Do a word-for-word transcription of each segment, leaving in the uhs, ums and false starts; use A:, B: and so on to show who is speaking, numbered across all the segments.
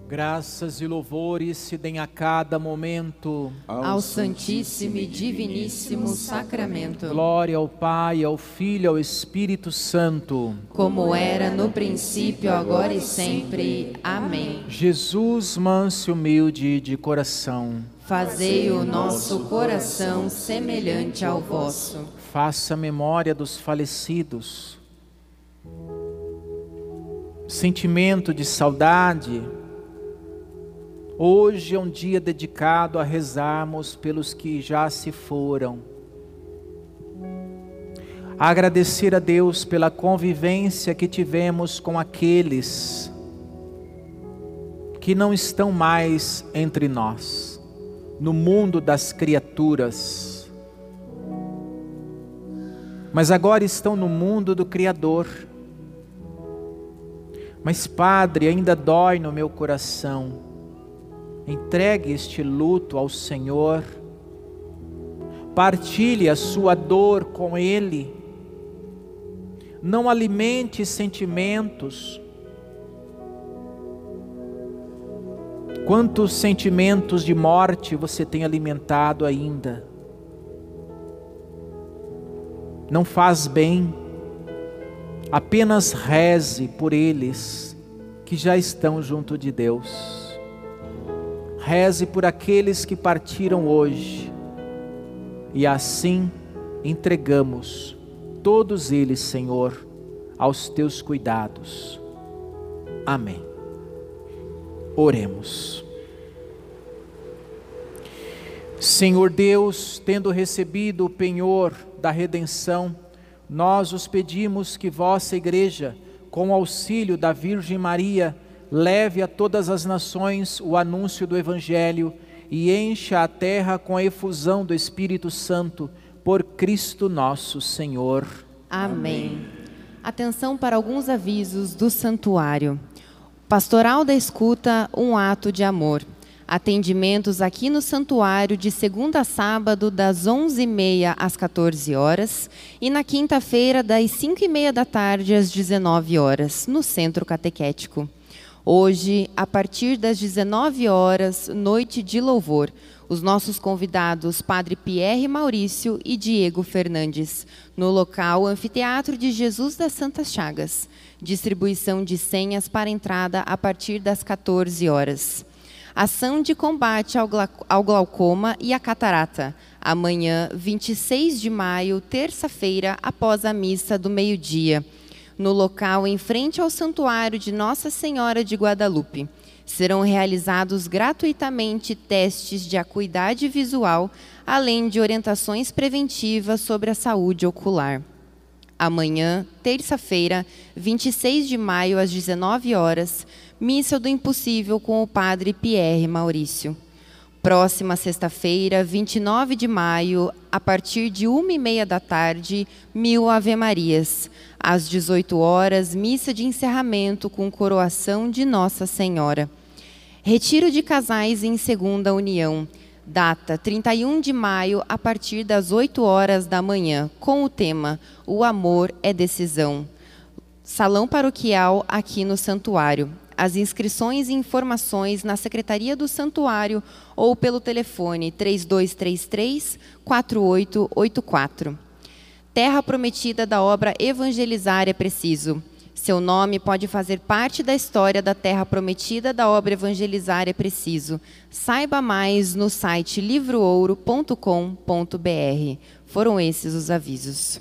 A: Graças e louvores se deem a cada momento
B: ao Santíssimo e Diviníssimo Sacramento.
A: Glória ao Pai, ao Filho e ao Espírito Santo,
B: como era no princípio, agora e sempre. Amém.
A: Jesus, manso e humilde de coração,
B: fazei o nosso coração semelhante ao vosso.
A: Faça a memória dos falecidos, sentimento de saudade. Hoje é um dia dedicado a rezarmos pelos que já se foram, a agradecer a Deus pela convivência que tivemos com aqueles que não estão mais entre nós, no mundo das criaturas, mas agora estão no mundo do Criador. Mas, Padre, ainda dói no meu coração. Entregue este luto ao Senhor, partilhe a sua dor com Ele, não alimente sentimentos. Quantos sentimentos de morte você tem alimentado ainda? Não faz bem, apenas reze por eles que já estão junto de Deus. Reze por aqueles que partiram hoje, e assim entregamos todos eles, Senhor, aos teus cuidados. Amém. Oremos. Senhor Deus, tendo recebido o penhor da redenção, nós os pedimos que vossa Igreja, com o auxílio da Virgem Maria, leve a todas as nações o anúncio do Evangelho e encha a terra com a efusão do Espírito Santo, por Cristo nosso Senhor.
B: Amém. Atenção para alguns avisos do santuário. Pastoral da Escuta, um ato de amor. Atendimentos aqui no santuário de segunda a sábado, das onze e meia às quatorze horas, e na quinta-feira, das cinco e meia da tarde às dezenove horas, no Centro Catequético. Hoje, a partir das dezenove horas, noite de louvor. Os nossos convidados, Padre Pierre Maurício e Diego Fernandes, no local Anfiteatro de Jesus das Santas Chagas. Distribuição de senhas para entrada a partir das quatorze horas. Ação de combate ao, gla ao glaucoma e à catarata. Amanhã, vinte e seis de maio, terça-feira, após a missa do meio-dia. No local em frente ao Santuário de Nossa Senhora de Guadalupe. Serão realizados gratuitamente testes de acuidade visual, além de orientações preventivas sobre a saúde ocular. Amanhã, terça-feira, vinte e seis de maio, às dezenove horas, Missa do Impossível com o Padre Pierre Maurício. Próxima sexta-feira, vinte e nove de maio, a partir de uma e meia da tarde, mil Ave-Marias. Às dezoito horas, missa de encerramento com coroação de Nossa Senhora. Retiro de casais em segunda união. Data trinta e um de maio, a partir das oito horas da manhã, com o tema O Amor é Decisão. Salão paroquial aqui no santuário. As inscrições e informações na Secretaria do Santuário ou pelo telefone três dois três três, quatro oito oito quatro. Terra prometida da obra Evangelizar é Preciso. Seu nome pode fazer parte da história da Terra Prometida da obra Evangelizar é Preciso. Saiba mais no site livro ouro ponto com ponto br. Foram esses os avisos.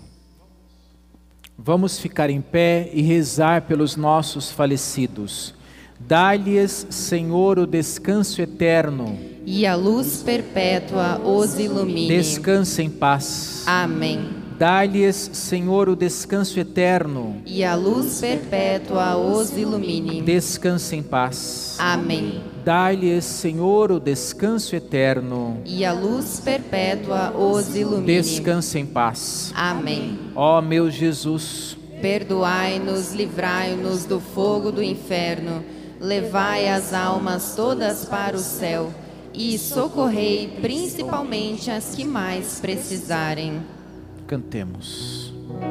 A: Vamos ficar em pé e rezar pelos nossos falecidos. Dá-lhes, Senhor, o descanso eterno.
B: E a luz perpétua os ilumine.
A: Descanse em paz.
B: Amém.
A: Dá-lhes, Senhor, o descanso eterno.
B: E a luz perpétua os ilumine.
A: Descanse em paz.
B: Amém.
A: Dá-lhes, Senhor, o descanso eterno.
B: E a luz perpétua os ilumine.
A: Descanse em paz.
B: Amém.
A: Ó meu Jesus,
B: perdoai-nos, livrai-nos do fogo do inferno, levai as almas todas para o céu e socorrei principalmente as que mais precisarem.
A: cantemos.